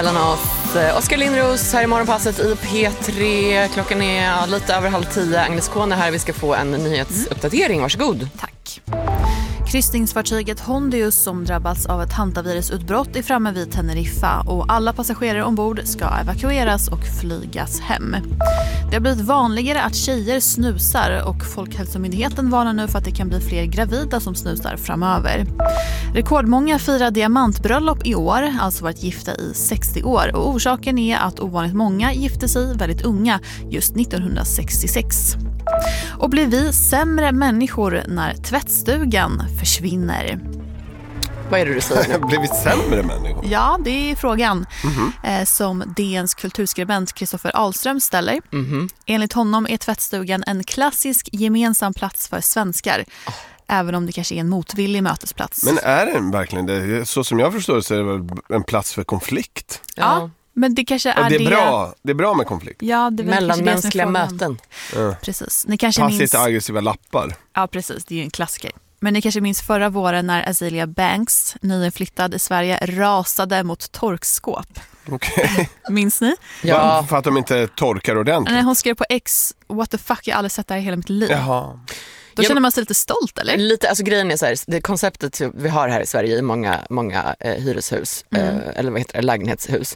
Mellan oss, Oskar Lindros här i morgonpasset i P3. Klockan är lite över 9:30. Agnes Kone här, vi ska få en nyhetsuppdatering. Varsågod. Tack. Kryssningsfartyget Hondius som drabbats av ett hantavirusutbrott är framme vid Teneriffa och alla passagerare ombord ska evakueras och flygas hem. Det har blivit vanligare att tjejer snusar och Folkhälsomyndigheten varnar nu för att det kan bli fler gravida som snusar framöver. Rekordmånga firar diamantbröllop i år, alltså varit gifta i 60 år och orsaken är att ovanligt många gifte sig väldigt unga just 1966. Och blir vi sämre människor när tvättstugan försvinner? Vad är det du säger nu? Blir vi sämre människor? Ja, det är frågan som DNs kulturskribent Kristoffer Ahlström ställer. Enligt honom är tvättstugan en klassisk gemensam plats för svenskar. Även om det kanske är en motvillig mötesplats. Men är den verkligen det? Så som jag förstår det så är det väl en plats för konflikt. Ja. Men det kanske är det är bra med konflikt. Ja, det är mellanmänskliga möten. Precis. Ni kanske passivt aggressiva lappar. Ja, precis. Det är ju en klassiker. Men ni kanske minns förra våren när Azealia Banks, nyinflyttad i Sverige, rasade mot torkskåp. Okej. Minns ni? Ja. För att de inte torkar ordentligt. Nej, hon skrev på X, what the fuck, jag har aldrig sett det här i hela mitt liv. Jaha. Då känner man sig lite stolt, eller? Lite, alltså grejen är så här, det konceptet vi har här i Sverige i många hyreshus, eller vad heter det, lägenhetshus.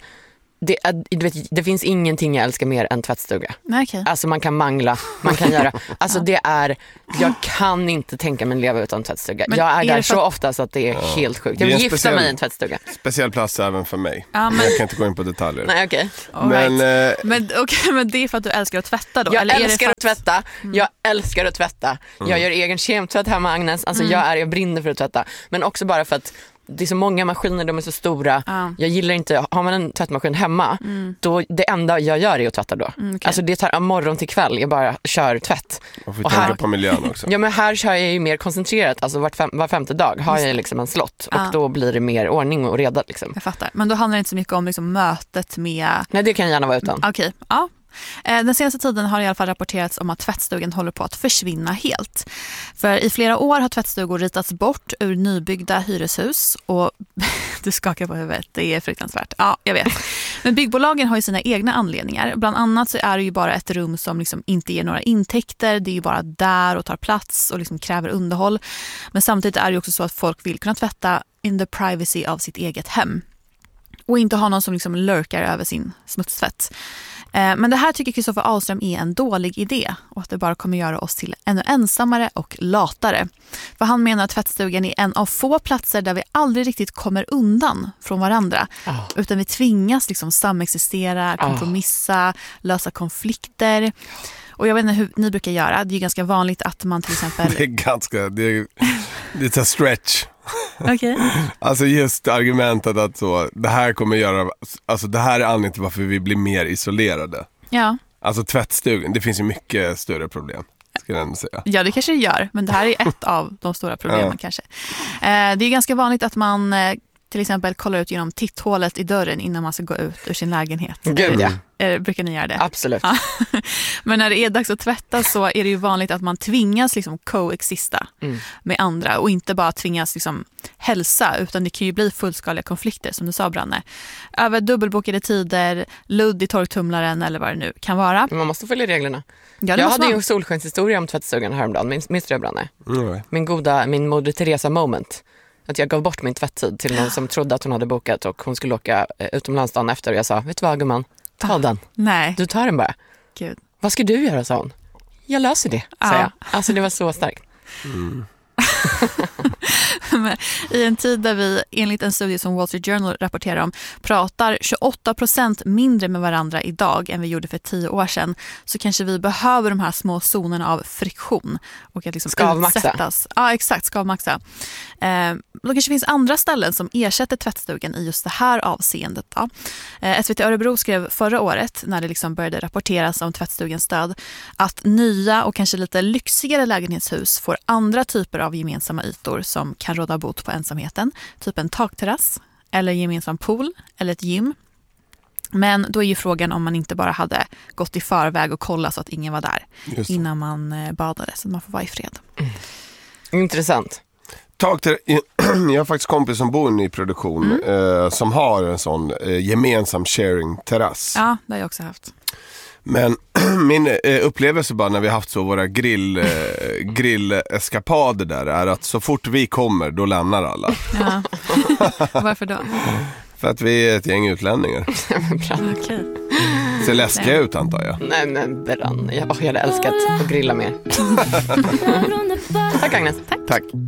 Det finns ingenting jag älskar mer än tvättstuga. Okay. Alltså man kan mangla, man kan göra. Alltså jag kan inte tänka mig leva utan tvättstuga. Men jag är där det så ofta så att det är helt sjukt. Jag vill gifta mig i en tvättstuga. Speciell plats även för mig. Ja, men jag kan inte gå in på detaljer. Nej, okej. Men det är för att du älskar att tvätta då? Jag eller älskar att tvätta. Jag älskar att tvätta. Jag gör egen kemtvätt hemma, Agnes. Alltså jag brinner för att tvätta. Men också bara för att det är så många maskiner, de är så stora. Jag gillar inte, har man en tvättmaskin hemma då det enda jag gör är att tvätta då. Okay. Alltså det tar morgon till kväll, jag bara kör tvätt. Man får tänka på miljön också. Ja, men här kör jag ju mer koncentrerat. Alltså var femte dag har jag liksom en slott. Och då blir det mer ordning och reda liksom. Jag fattar, men då handlar det inte så mycket om liksom mötet med... Nej, det kan gärna vara utan. Okej, ja. Den senaste tiden har det i alla fall rapporterats om att tvättstugan håller på att försvinna helt. För i flera år har tvättstugor ritats bort ur nybyggda hyreshus och du skakar på huvudet, det är fruktansvärt. Ja, jag vet. Men byggbolagen har ju sina egna anledningar. Bland annat så är det ju bara ett rum som liksom inte ger några intäkter. Det är ju bara där och tar plats och liksom kräver underhåll. Men samtidigt är det ju också så att folk vill kunna tvätta in the privacy av sitt eget hem. Och inte ha någon som liksom lurkar över sin smutstvätt. Men det här tycker Kristoffer Ahlström är en dålig idé och att det bara kommer göra oss till ännu ensammare och latare. För han menar att tvättstugan är en av få platser där vi aldrig riktigt kommer undan från varandra. Utan vi tvingas liksom samexistera, kompromissa, lösa konflikter. Och jag vet inte hur ni brukar göra. Det är ju ganska vanligt att man till exempel... Det är stretch. Okay. Alltså just argumentet att det här kommer göra, alltså det här är anledningen till varför vi blir mer isolerade. Ja. Alltså tvättstugan, det finns ju mycket större problem, ska jag ändå säga. Ja, det kanske det gör, men det här är ett av de stora problemen kanske. Det är ganska vanligt att man till exempel kollar ut genom titthålet i dörren innan man ska gå ut ur sin lägenhet. Gud, ja. Brukar ni göra det? Absolut. Ja. Men när det är dags att tvätta så är det ju vanligt att man tvingas liksom coexista med andra och inte bara tvingas liksom hälsa, utan det kan ju bli fullskaliga konflikter som du sa, Branne. Över dubbelbokade tider, ludd i torktumlaren eller vad det nu kan vara. Man måste följa reglerna. Ja, jag hade ju en solskenshistoria om tvättstugan häromdagen. Minns du det, Branne? Min Moder Teresa moment. Att jag gav bort min tvätttid till någon som trodde att hon hade bokat och hon skulle åka utomlands dagen efter. Och jag sa, vet du vad, gumman? Ta den. Nej. Du tar den bara. Gud. Vad ska du göra, sa hon. Jag löser det, sa jag. Alltså det var så starkt. I en tid där vi enligt en studie som Wall Street Journal rapporterar om pratar 28% mindre med varandra idag än vi gjorde för 10 år sedan, så kanske vi behöver de här små zonerna av friktion och att liksom utsättas. Ja, exakt, skavmaxa. Då kanske finns andra ställen som ersätter tvättstugan i just det här avseendet. Ja. SVT Örebro skrev förra året, när det liksom började rapporteras om tvättstugans död, att nya och kanske lite lyxigare lägenhetshus får andra typer av gemensamma ytor som kan råda bot på ensamheten. Typ en takterrass eller gemensam pool eller ett gym. Men då är ju frågan om man inte bara hade gått i förväg och kollat så att ingen var där innan man badade, så att man får vara i fred. Intressant. tag till, jag har faktiskt kompis som bor i nyproduktion som har en sån gemensam sharing-terrass. Ja, det har jag också haft. Men min upplevelse bara när vi haft så våra grilleskapader där är att så fort vi kommer, då lämnar alla. Ja. Varför då? För att vi är ett gäng utlänningar. Okay. Ser läskiga ut, antar jag. Nej, men brann. Jag hade älskat att grilla mer. Tack, Agnes. Tack.